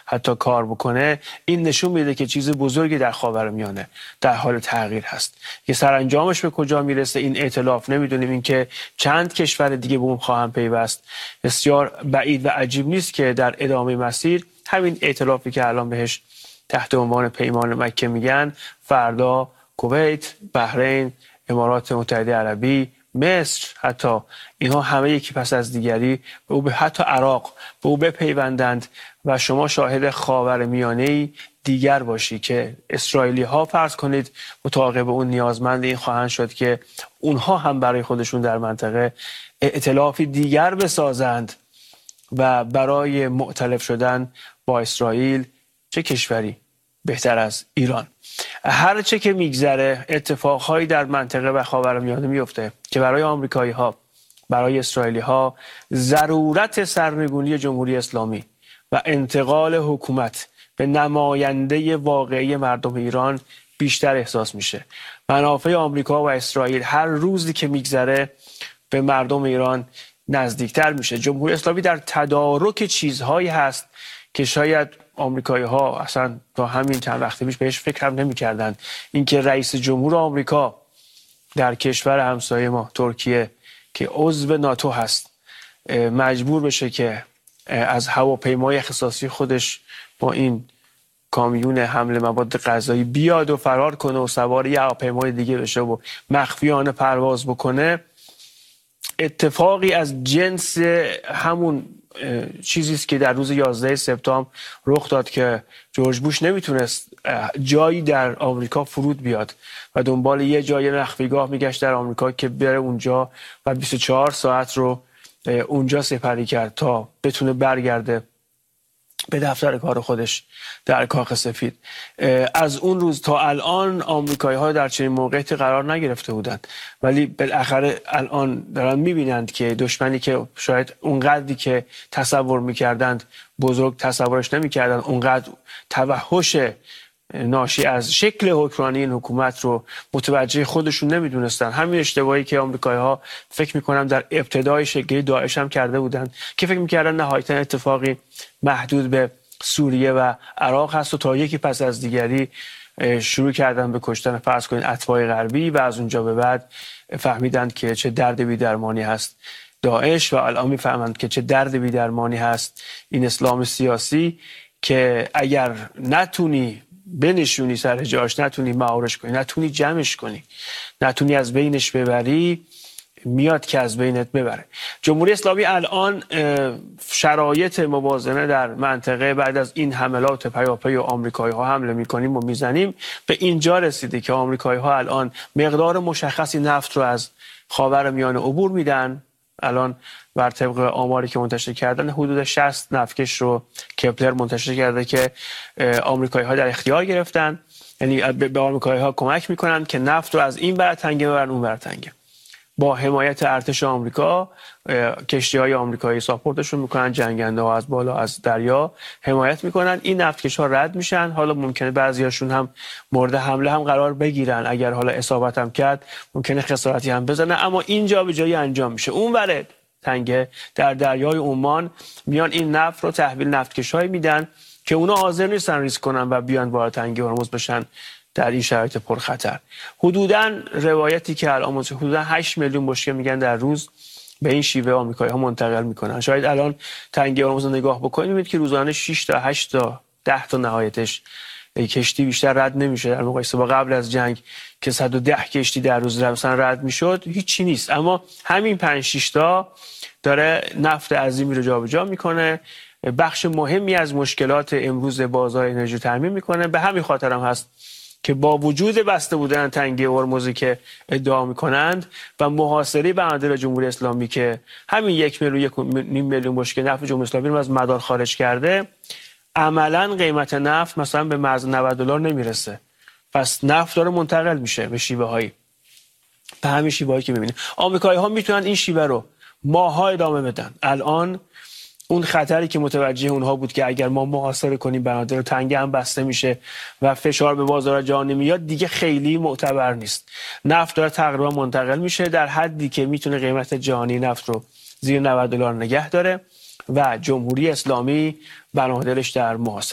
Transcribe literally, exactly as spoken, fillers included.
حتی کار بکنه، این نشون میده که چیز بزرگی در خاورمیانه در حال تغییر هست. که سرانجامش به کجا میرسه این ائتلاف نمیدونیم. این که چند کشور دیگه به اون خواهند پیوست بسیار بعید و عجیب نیست که در ادامه مسیر همین ائتلافی که الان بهش تحت عنوان پیمان مکه میگن، فردا کویت، بحرین، امارات متحده عربی، مصر، حتی اینها همه یکی پس از دیگری به او به حتی عراق به او بپیوندند و شما شاهد خاورمیانه‌ای دیگر باشی که اسرائیلی ها فرض کنید متعاقب اون نیازمند این خواهند شد که اونها هم برای خودشون در منطقه ائتلافی دیگر بسازند و برای مؤتلف شدن با اسرائیل چه کشوری بهتر از ایران. هر چه که میگذره اتفاقهایی در منطقه و خاورمیانه میفته که برای آمریکایی ها، برای اسرائیلی ها ضرورت سرنگونی جمهوری اسلامی و انتقال حکومت به نماینده واقعی مردم ایران بیشتر احساس میشه. منافع آمریکا و اسرائیل هر روزی که میگذره به مردم ایران نزدیکتر میشه. جمهوری اسلامی در تدارک چیزهایی هست که شاید آمریکایی ها اصلا تا همین چند وقت پیش بهش فکر هم نمی کردن. اینکه رئیس جمهور آمریکا در کشور همسایه ما ترکیه که عضو ناتو هست مجبور بشه که از هواپیمای اختصاصی خودش با این کامیون حمل مواد غذایی بیاد و فرار کنه و سوار یه هواپیمای دیگه بشه و مخفیانه پرواز بکنه، اتفاقی از جنس همون چیزی است که در روز یازده سپتامبر رخ داد که جورج بوش نمیتونست جایی در آمریکا فرود بیاد و دنبال یه جای مخفیگاه میگشت در آمریکا که بره اونجا و بیست و چهار ساعت رو اونجا سپری کرد تا بتونه برگرده به دفتر کار خودش در کاخ سفید. از اون روز تا الان آمریکایی ها در چنین موقعیتی قرار نگرفته بودند، ولی بالاخره الان دارن میبینند که دشمنی که شاید اونقدری که تصور میکردند بزرگ تصورش نمیکردند، اونقدر توحش ناشی از شکل حکمرانی این حکومت رو متوجه خودشون نمیدونستن. همین اشتباهی که آمریکایی ها فکر میکنم در ابتدای شکلی داعش هم کرده بودند که فکر میکردن نهایتا اتفاقی محدود به سوریه و عراق هست و تا یکی پس از دیگری شروع کردن به کشتن فرض کنید اتباع غربی و از اونجا به بعد فهمیدند که چه درد بی درمانی هست داعش و الان میفهمند که چه درد بی درمانی هست این اسلام سیاسی که اگر نتونی بنشونی سر جاش، نتونی مهارش کنی، نتونی جمعش کنی، نتونی از بینش ببری، میاد که از بینت ببره. جمهوری اسلامی الان شرایط موازنه در منطقه بعد از این حملات پیاپی و آمریکایی ها حمله میکنیم و میزنیم به اینجا رسیده که آمریکایی ها الان مقدار مشخصی نفت رو از خاورمیانه عبور میدن. الان بر طبق آماری که منتشر کردن حدود شصت نفتکش رو کپلر منتشر کرده که آمریکایی ها در اختیار گرفتن، یعنی به آمریکایی ها کمک میکنن که نفت رو از این ور تنگه ببرن اون ور تنگه. با حمایت ارتش آمریکا کشتی های آمریکایی ساپورتشون میکنن، جنگنده ها از بالا از دریا حمایت میکنن، این نفتکش ها رد میشن. حالا ممکنه بعضیاشون هم مورد حمله هم قرار بگیرن، اگر حالا اصابت هم کرد ممکنه خسارتی هم بزنه، اما اینجا به جایی انجام میشه. اون ور تنگه در دریای عمان میان این نفت رو تحویل نفتکش‌های میدن که اونا حاضر نیستن ریسک کنن و بیان وارد تنگه هرمز بشن در این شرایط پرخطر. حدوداً روایتی که الان حدوداً هشت میلیون بشکه میگن در روز به این شیوه آمریکایی ها منتقل میکنن. شاید الان تنگه هرمز رو نگاه بکنید میبینید که روزانه شش تا هشت تا ده تا نهایتش کشتی بیشتر رد نمیشه. در مقایسه با قبل از جنگ که صد و ده کشتی در روز مثلا رد میشد هیچی نیست، اما همین پنج شش تا داره نفت عظیمی رو جابجا میکنه، بخش مهمی از مشکلات امروز بازار انرژی تامین میکنه. به همین خاطر هم هست که با وجود بسته بودن تنگه هرمزی که ادعا میکنند و محاصره بنادر جمهوری اسلامی که همین یک میلیون یک نیم میلیون بشکه نفت جمهوری اسلامی رو از مدار خارج کرده، عملا قیمت نفت مثلا به مرز نود دلار نمیرسه. پس نفت داره منتقل میشه به شیوه هایی، به همین شیوه هایی که میبینید. آمریکایی ها میتونن این شیوه رو ماها ادامه بدن. الان اون خطری که متوجه اونها بود که اگر ما محاصره کنیم بنادر تنگه هم بسته میشه و فشار به بازار جهانی میاد، دیگه خیلی معتبر نیست. نفت داره تقریبا منتقل میشه در حدی که میتونه قیمت جهانی نفت رو زیر نود دلار نگه داره و جمهوری اسلامی بنادرش در محاصره